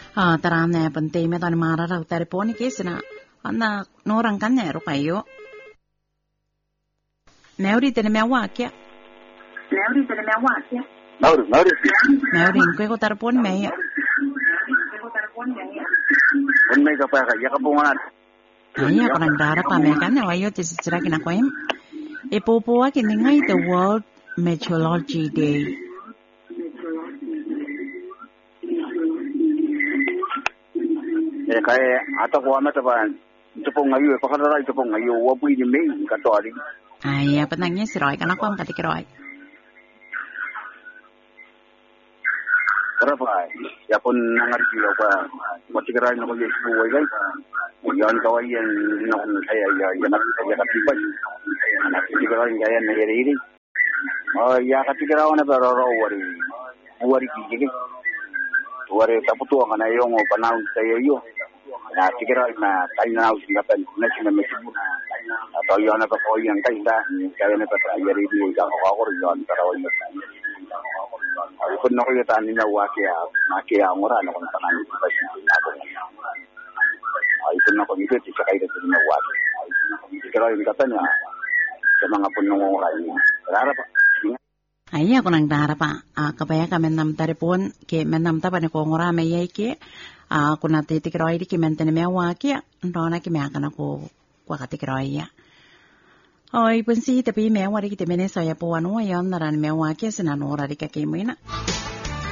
Tarane penting me tan marah rau telepon ke sina anda norang kan ne ro payo. Neuri tene me wakia. Neuri ko telepon me ya. Unmay ka pa kaya ka bungan. Ay, ako nagdara pa me kan ayo ti sira kinakwem. Ipupuwa kiningay the World Meteorology Day. Kaya ata ko amata ba ito po ngayon pakadara ito po ngayon wapoy ni May katwari. Ay, patangnya si Roy kan ako ang katikiroy. Para pa yapon nangarki pa matikiray na ko yung buhay guys. Yan kaway yan nakon saya yan nakatipa. Nakatikiray yan na yari. Ya katikiraw na pero wari kiki. Wari taputo ang na yung panahon sa iyo. Na tikiray na tayo na usilapan na sinamesibu. Atau yan na pa ko yan kaya na pa yari di ako rin pero kung nakikita nila makia ang oras na kung saan ito pa siya natin. Ito na kung ito sa kayo ito na waki. Pero yung kata niya sa mga punong oras niya. Karara pa. Ay, ako nang dara pa. Kapaya ka menam taripon ke menam ta pa ni kong oras may ke. Ako natitikiroy di ki mentene me waki. Ando na ki me akan ako wakatikiroy ya. Oy, pun si tapi me wari ki te mene saya po ano yan naran me waki sinanora di ka ke mo ina.